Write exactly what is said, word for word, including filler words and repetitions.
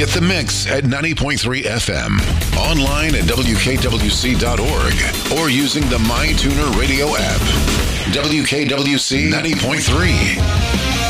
Get the mix at ninety point three F M, online at W K W C dot org, or using the MyTuner radio app. W K W C ninety point three.